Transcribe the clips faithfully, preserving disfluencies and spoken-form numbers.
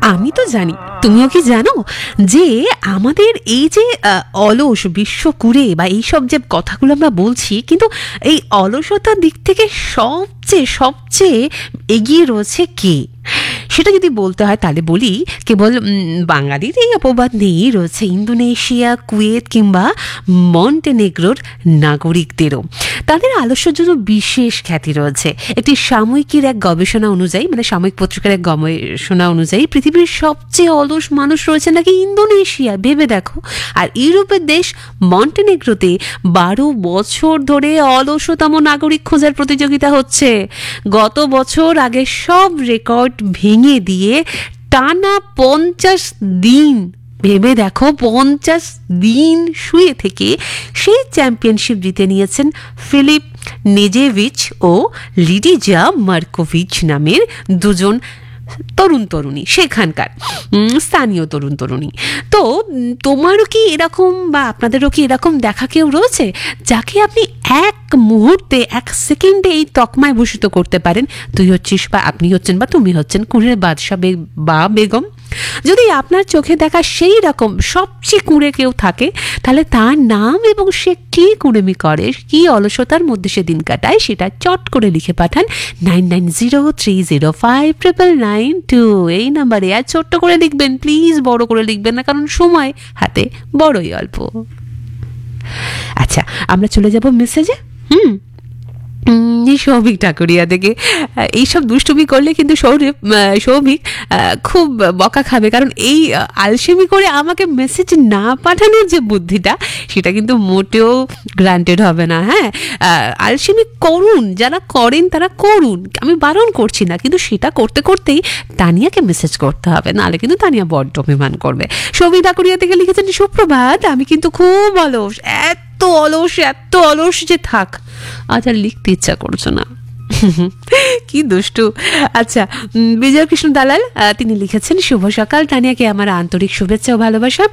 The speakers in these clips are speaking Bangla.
আমি তো জানি, তুমিও কি জানো যে আমাদের এই যে আহ, অলস বিশ্বকুরে বা এইসব যে কথাগুলো আমরা বলছি, কিন্তু এই অলসতার দিক থেকে সবচেয়ে সবচেয়ে এগিয়ে রয়েছে কে? সেটা যদি বলতে হয় তাহলে বলি, কেবল উম, বাঙালির এই অপবাদ নেই, রয়েছে ইন্দোনেশিয়া, কুয়েত কিংবা মন্টেনেগ্রোর নাগরিকদেরও। তাদের আলস্যের জন্য বিশেষ খ্যাতি রয়েছে। একটি সাময়িকীর এক গবেষণা অনুযায়ী, মানে সাময়িক পত্রিকার এক গবেষণা অনুযায়ী, পৃথিবীর সবচেয়ে অলস মানুষ রয়েছে নাকি ইন্দোনেশিয়া, ভেবে দেখো। আর ইউরোপের দেশ মন্টেনেগ্রোতে বারো বছর ধরে অলসতম নাগরিক খোঁজার প্রতিযোগিতা হচ্ছে। গত বছর আগে সব রেকর্ড ভেঙে দিয়ে টানা পঞ্চাশ দিন, ভেবে দেখো, পঞ্চাশ দিন শুয়ে থেকে সেই চ্যাম্পিয়নশিপ জিতে নিয়েছেন ফিলিপ নেজেভিচ ও লিডিজা মার্কোভিচ নামের দুজন তরুণ তরুণী, সেখানকার স্থানীয় তরুণ তরুণী। তো তোমারও কি এরকম বা আপনাদেরও কি এরকম দেখা কেউ রয়েছে যাকে আপনি এক মুহূর্তে, এক সেকেন্ডে এই তকমায় ভূষিত করতে পারেন? তুই হচ্ছিস বা আপনি হচ্ছেন বা তুমি হচ্ছেন কুঁড়ের বাদশা বা বেগম। যদি আপনার চোখে দেখা সেই রকম সবচেয়ে কুঁড়ে কেউ থাকে, তাহলে তার নাম এবং সে কি কুঁড়েমি করে, কি অলসতার মধ্যে সে দিন কাটায়, সেটা চট করে লিখে পাঠান nine nine zero three zero five triple nine two এই নাম্বারে। আর ছোট্ট করে লিখবেন প্লিজ, বড় করে লিখবেন না, কারণ সময় হাতে বড়ই অল্প। আচ্ছা, আমরা চলে যাব মেসেজে। হুম সৌভিক ঠাকুরিয়া থেকে এইসব দুষ্টুমি করলে কিন্তু সৌরভ সৌভিক খুব বকা খাবে, কারণ এই আলসেমি করে আমাকে মেসেজ না পাঠানোর যে বুদ্ধিটা, সেটা কিন্তু মোটেও গ্রান্টেড হবে না। হ্যাঁ, আলসেমি করুন, যারা করেন তারা করুন, আমি বারণ করছি না, কিন্তু সেটা করতে করতেই তানিয়াকে মেসেজ করতে হবে, নাহলে কিন্তু তানিয়া বড্ড অভিমান করবে। সৌভিক ঠাকুরিয়া থেকে লিখেছেন, সুপ্রভাত, আমি কিন্তু খুব অলস, এত অলস এত অলস যে থাক আজ আর লিখতে ইচ্ছা করছো না। কি দুষ্টু। আচ্ছা, বিজয় কৃষ্ণ দালাল তিনি লিখেছেন, শুভ সকাল তানিয়াকে আমার আন্তরিক শুভেচ্ছা ও ভালোবাসা।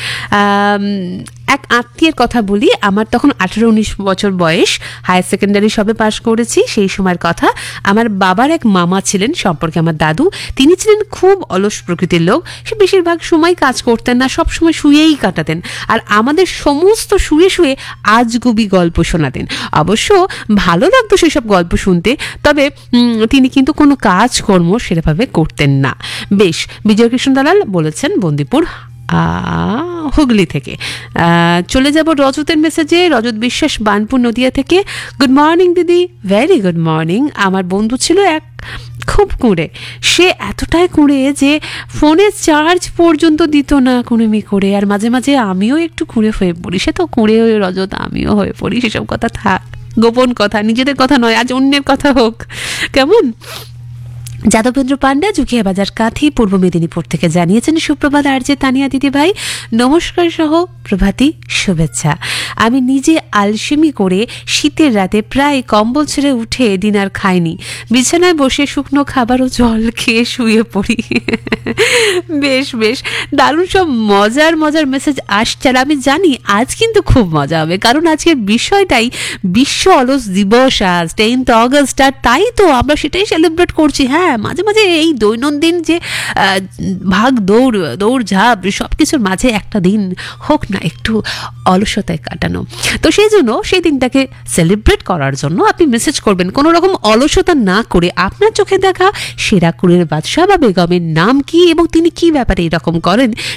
এক আত্মীয়ের কথা বলি, আমার তখন আঠেরো উনিশ বছর বয়স, হায়ার সেকেন্ডারি সবে পাশ করেছি। সেই সময়ের কথা, আমার বাবার এক মামা ছিলেন, সম্পর্কে আমার দাদু, তিনি ছিলেন খুব অলস প্রকৃতির লোক। সে বেশিরভাগ সময় কাজ করতেন না, সব সময় শুয়েই কাটাতেন, আর আমাদের সমস্ত শুয়ে শুয়ে আজগুবি গল্প শোনাতেন। অবশ্য ভালো লাগতো সেসব গল্প শুনতে, তবে তিনি কিন্তু কোনো কাজকর্ম সেভাবে করতেন না। বেশ, বিজয় কৃষ্ণ দালাল বলেছেন বন্দিপুর হুগলি থেকে। চলে যাব রজতের মেসেজে। রজত বিশ্বাস, বানপুর নদিয়া থেকে। গুড মর্নিং দিদি। Very good morning. আমার বন্ধু ছিল এক, খুব কুঁড়ে। সে এতটাই কুঁড়ে যে ফোনে চার্জ পর্যন্ত দিত না কুঁড়েমি করে, আর মাঝে মাঝে আমিও একটু কুঁড়ে হয়ে পড়ি। সে তো কুঁড়ে হয়ে রজত, আমিও হয়ে পড়ি। সেসব কথা থাক, গোপন কথা, নিজেদের কথা নয়, আজ অন্যের কথা হোক, কেমন? যাদবেন্দ্র পান্ডা, জুকিয়া বাজার কাঁথি, পূর্ব মেদিনীপুর থেকে জানিয়েছেন, সুপ্রভাত আর যে তানিয়া দিদি ভাই, নমস্কার সহ প্রভাতী শুভেচ্ছা। আমি নিজে আলসেমি করে শীতের রাতে প্রায় কম্বল ছেড়ে উঠে ডিনার খাইনি, বিছানায় বসে শুকনো খাবার ও জল খেয়ে শুয়ে পড়ি। বেশ বেশ, দারুণ সব মজার মজার মেসেজ আসছে, আর আমি জানি আজ কিন্তু খুব মজা হবে, কারণ আজকের বিষয়টাই বিশ্ব অলস দিবস, আজ টেন্থ অগস্ট, আর তাই তো আমরা সেটাই সেলিব্রেট করছি। হ্যাঁ, মাঝে মাঝে এই দৈনন্দিন যে ভাগ দৌড় দৌড় ঝাঁপ সব কিছুর মাঝে একটা দিন হোক না একটু অলসতায় কাটানো। তো সেই জন্য সেই দিনটাকে সেলিব্রেট করার জন্য আপনি মেসেজ করবেন, কোনো রকম অলসতা না করে আপনার চোখে দেখা সেরা কুঁড়ের বাদশা বা বেগমের নাম কি এবং তিনি কি ব্যাপারে এরকম করেন